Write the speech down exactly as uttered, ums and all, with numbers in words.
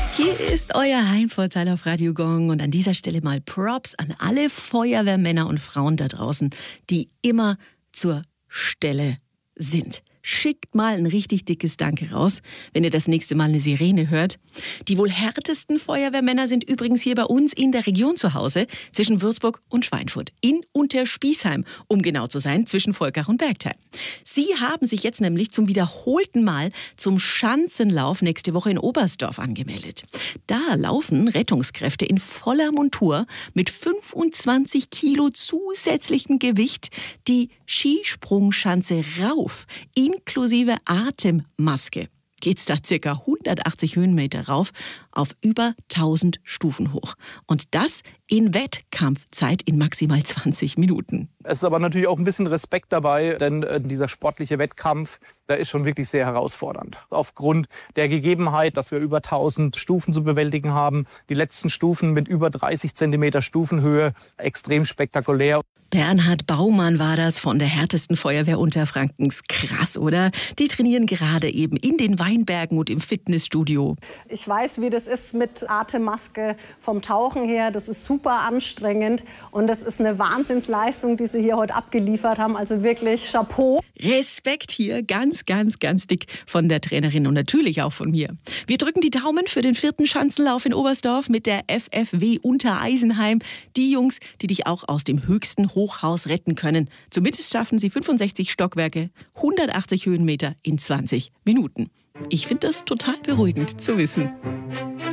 Hier ist euer Heimvorteil auf Radio Gong und an dieser Stelle mal Props an alle Feuerwehrmänner und Frauen da draußen, die immer zur Stelle sind. Schickt mal ein richtig dickes Danke raus, wenn ihr das nächste Mal eine Sirene hört. Die wohl härtesten Feuerwehrmänner sind übrigens hier bei uns in der Region zu Hause, zwischen Würzburg und Schweinfurt, in Unterspießheim, um genau zu sein, zwischen Volkach und Bergtheim. Sie haben sich jetzt nämlich zum wiederholten Mal zum Schanzenlauf nächste Woche in Oberstdorf angemeldet. Da laufen Rettungskräfte in voller Montur mit fünfundzwanzig Kilo zusätzlichem Gewicht die Skisprungschanze rauf, inklusive Atemmaske. Geht's da circa hundertachtzig Höhenmeter rauf auf über tausend Stufen hoch. Und das in Wettkampfzeit in maximal zwanzig Minuten. Es ist aber natürlich auch ein bisschen Respekt dabei, denn äh, dieser sportliche Wettkampf, der ist schon wirklich sehr herausfordernd. Aufgrund der Gegebenheit, dass wir über tausend Stufen zu bewältigen haben, die letzten Stufen mit über dreißig Zentimeter Stufenhöhe, extrem spektakulär. Bernhard Baumann war das von der härtesten Feuerwehr Unterfrankens. Krass, oder? Die trainieren gerade eben in den Weinbergen und im Fitnessstudio. Ich weiß, wie das ist mit Atemmaske vom Tauchen her. Das ist super anstrengend und das ist eine Wahnsinnsleistung, die Sie hier heute abgeliefert haben. Also wirklich Chapeau. Respekt hier, ganz, ganz, ganz dick von der Trainerin und natürlich auch von mir. Wir drücken die Daumen für den vierten Schanzenlauf in Oberstdorf mit der F F W Untereisenheim. Die Jungs, die dich auch aus dem höchsten Hochhaus retten können. Zumindest schaffen sie fünfundsechzig Stockwerke, hundertachtzig Höhenmeter in zwanzig Minuten. Ich finde das total beruhigend zu wissen.